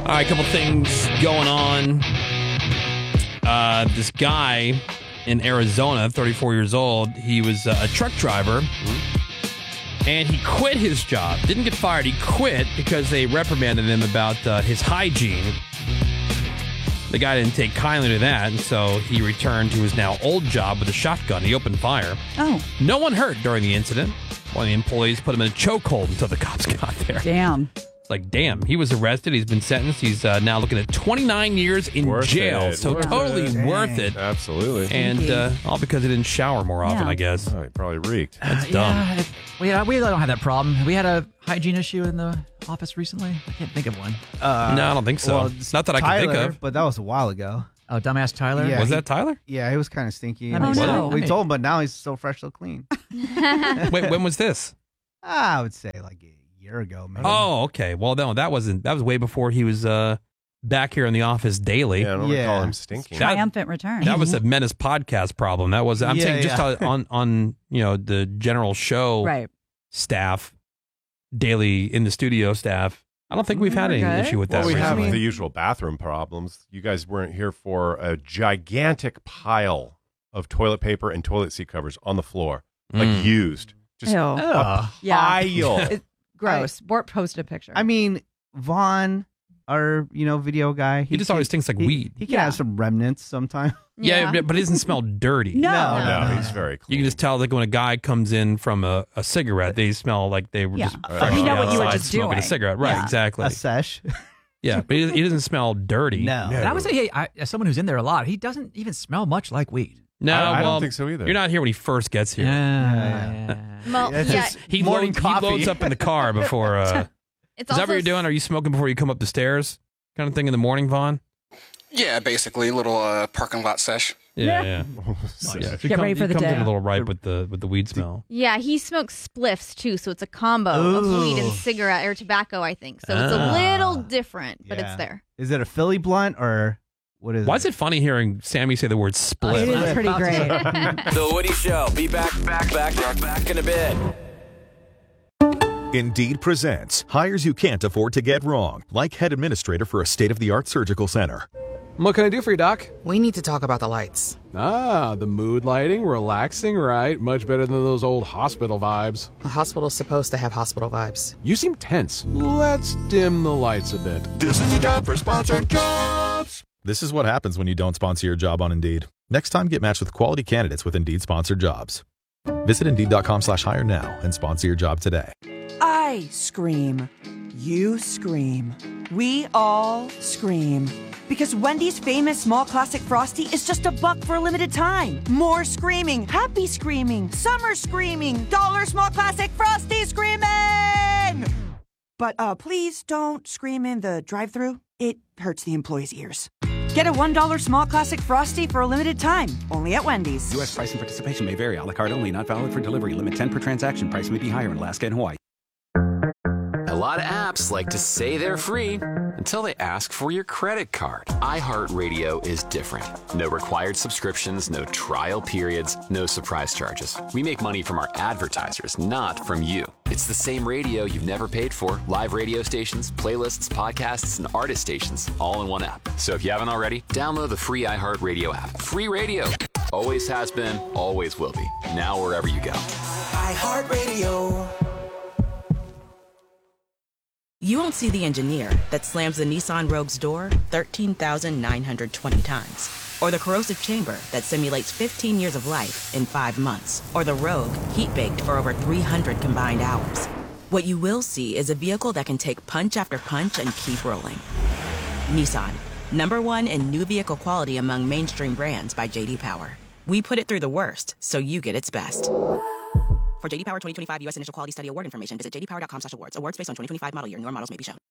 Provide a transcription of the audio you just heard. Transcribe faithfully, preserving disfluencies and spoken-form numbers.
All right, a couple things going on. Uh, this guy in Arizona, thirty-four years old, he was uh, a truck driver, mm-hmm. and he quit his job. Didn't get fired. He quit because they reprimanded him about uh, his hygiene. The guy didn't take kindly to that, and so he returned to his now old job with a shotgun. He opened fire. Oh. No one hurt during the incident. One of the employees put him in a chokehold until the cops got there. Damn. Like, damn. He was arrested. He's been sentenced. He's uh, now looking at twenty-nine years in worth jail. It. So worth totally it. worth it. Absolutely. And uh, all because he didn't shower more often, Yeah. I guess. Oh, he probably reeked. That's Uh, dumb. Yeah, it- we, uh, we don't have that problem. We had a hygiene issue in the office recently. I can't think of one. Uh, no, I don't think so. well, It's not that I Tyler, can think of. but that was a while ago. Oh, dumbass Tyler? Yeah, was he- that Tyler? Yeah, he was kind of stinky. That and makes we- sense. We I told him, but now he's so fresh, so clean. Wait, when was this? I would say like a year ago, maybe. Oh, okay. Well, no, that wasn't. That was way before he was uh, back here in the office daily. Yeah, I don't Yeah. recall him stinking. That- Triumphant return. That was a Menace podcast problem. That was. I'm Yeah, saying just yeah. on on you know the general show right. staff, daily in the studio staff. I don't think we've had We're any good. issue with that. Well, we have recently. the usual bathroom problems. You guys weren't here for a gigantic pile of toilet paper and toilet seat covers on the floor, like Mm. used. Just Ew. a Yeah. pile. It's gross. Bort posted a picture. I mean, Vaughn, our you know video guy, He just always stinks like he, weed. He can Yeah. have some remnants sometimes. Yeah, but it doesn't smell dirty. No. No, no, no. he's very clean. You can just tell, like when a guy comes in from a, a cigarette, they smell like they were Yeah. just Right. freshly You know what you were outside just smoking doing. a cigarette. Right, Yeah. exactly. A sesh. Yeah, but he, he doesn't smell dirty. No. And I would say, hey, I, as someone who's in there a lot, he doesn't even smell much like weed. No, I, I well, don't think so either. You're not here when he first gets here. Yeah. Well, That's yeah, just- He, Morning loads, he coffee. loads up in the car before. Uh, it's is that also what you're doing? Are you smoking before you come up the stairs? Kind of thing in the morning, Vaughn? Yeah, basically, a little uh, parking lot sesh. Yeah, yeah. yeah. He Get ready he for the comes in day. a little ripe with the with the weed smell. Yeah, he smokes spliffs too, so it's a combo of Ooh. weed and cigarette or tobacco, I think. So it's Ah. a little different, but Yeah. it's there. Is it a Philly blunt or what is Why it? is it funny hearing Sammy say the word it split? is pretty great. The Woody Show. Be back, back, back, back, back in a bit. Indeed presents hires you can't afford to get wrong, like head administrator for a state-of-the-art surgical center. What can I do for you, Doc? We need to talk about the lights. Ah, the mood lighting, relaxing, right? Much better than those old hospital vibes. A hospital's supposed to have hospital vibes. You seem tense. Let's dim the lights a bit. This is your job for sponsored jobs. This is what happens when you don't sponsor your job on Indeed. Next time, get matched with quality candidates with Indeed sponsored jobs. Visit Indeed.com slash hire now and sponsor your job today. I scream. You scream. We all scream. Because Wendy's famous small classic Frosty is just a buck for a limited time. More screaming, happy screaming, summer screaming, dollar small classic Frosty screaming! But uh, please don't scream in the drive-thru. It hurts the employees' ears. Get a one dollar small classic Frosty for a limited time, only at Wendy's. U S price and participation may vary. A la carte only. Not valid for delivery. Limit ten per transaction. Price may be higher in Alaska and Hawaii. A lot of apps like to say they're free until they ask for your credit card. iHeartRadio is different. No required subscriptions, no trial periods, no surprise charges. We make money from our advertisers, not from you. It's the same radio you've never paid for. Live radio stations, playlists, podcasts, and artist stations, all in one app. So if you haven't already, download the free iHeartRadio app. Free radio. Always has been, always will be. Now wherever you go. iHeartRadio. You won't see the engineer that slams the Nissan Rogue's door thirteen thousand nine hundred twenty times. Or the corrosive chamber that simulates fifteen years of life in five months. Or the Rogue heat-baked for over three hundred combined hours. What you will see is a vehicle that can take punch after punch and keep rolling. Nissan, number one in new vehicle quality among mainstream brands by J D Power. We put it through the worst, so you get its best. For J D Power twenty twenty-five U S Initial Quality Study Award information, visit j d power dot com slash awards. Awards based on twenty twenty-five model year. Newer models may be shown.